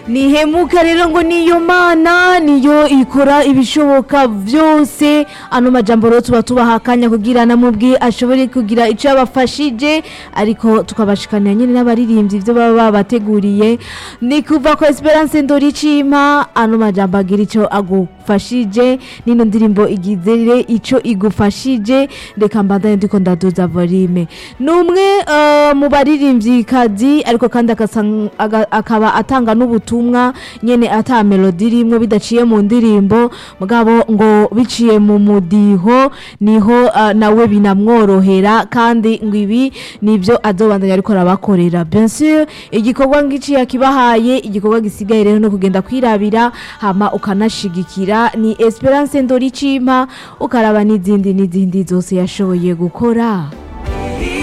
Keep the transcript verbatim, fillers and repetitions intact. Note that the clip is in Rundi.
nihemuka rero ngo niyo mana niyo ikora ibishoboka vyose. Ano majambo rero tuba tubaha akanya kugira namubwi ashobore kugira ico yabafashije, ariko tukabashikana nyene n'abaririmbyi ivyo baba babateguriye. Ni kuva ko Esperance Ndoricima, ano majambo agira ico agufashije, nino ndirimbo igizere ico igufashije. Reka mbandanye ndiko ndaduza volume. Numwe uh, mu baririmbyi kazi, ariko kandi akaba atanga n'ubutumwa nyene ata melody rimwe bidaciye mu ndirimbo, mugabo ngo biciye mu mudiho niho uh, nawe binamworohera, kandi ngo ibi nivyo azobandanya ariko arabakorera. Bien sûr igikorwa ngici yakibahaye, igikorwa gisigaye rero no kugenda kwirabira hama ukanashigikira. Ni Esperance Ndoricima, ukaraba n'izindi n'izindi zose yashoboye gukora.